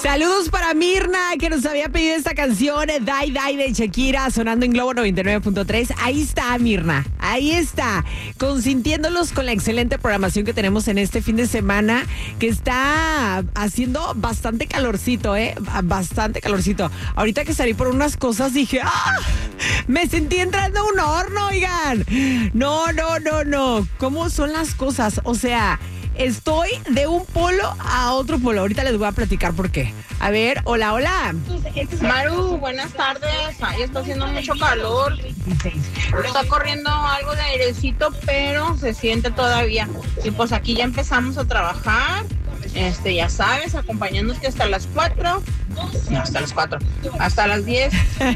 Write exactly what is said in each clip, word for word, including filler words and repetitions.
Saludos para Mirna, que nos había pedido esta canción, Dai Dai de Shakira, sonando en Globo noventa y nueve punto tres. Ahí está, Mirna, ahí está, consintiéndolos con la excelente programación que tenemos en este fin de semana, que está haciendo bastante calorcito, ¿eh? Bastante calorcito. Ahorita que salí por unas cosas dije, ¡ah! Me sentí entrando a un horno, oigan. No, no, no, no. ¿Cómo son las cosas? O sea, estoy de un polo a otro polo. Ahorita les voy a platicar por qué. A ver, hola, hola. Maru, buenas tardes. Ay, está haciendo mucho calor. Está corriendo algo de airecito, pero se siente todavía. Y pues aquí ya empezamos a trabajar. Este, ya sabes, acompañándote hasta las cuatro. No, hasta las cuatro. Hasta las diez.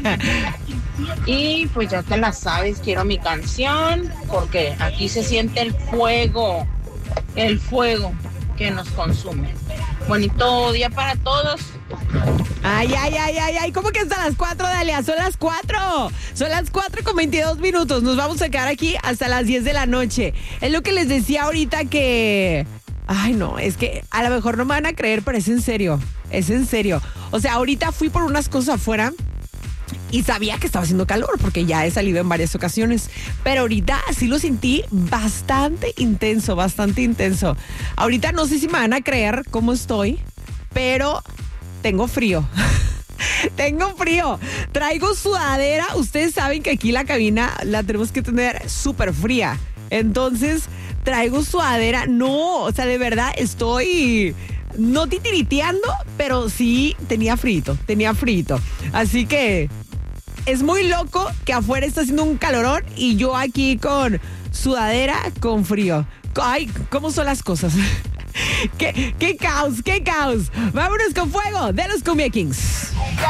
Y pues ya te la sabes, quiero mi canción, porque aquí se siente el fuego. El fuego que nos consume. Bonito día para todos. Ay, ay, ay, ay, ay, ¿cómo que hasta las cuatro, Dalia? Son las cuatro. Son las cuatro con veintidós minutos. Nos vamos a quedar aquí hasta las diez de la noche. Es lo que les decía ahorita que... Ay, no, es que a lo mejor no me van a creer, pero es en serio. Es en serio. O sea, ahorita fui por unas cosas afuera y sabía que estaba haciendo calor porque ya he salido en varias ocasiones. Pero ahorita sí lo sentí bastante intenso, bastante intenso. Ahorita no sé si me van a creer cómo estoy, pero tengo frío. Tengo frío. Traigo sudadera. Ustedes saben que aquí la cabina la tenemos que tener súper fría. Entonces, traigo sudadera. No, o sea, de verdad estoy... No titiriteando, pero sí tenía frito, tenía frito. Así que es muy loco que afuera está haciendo un calorón y yo aquí con sudadera, con frío. Ay, ¿cómo son las cosas? ¿Qué, qué caos, qué caos? Vámonos con fuego de los Cumbia Kings.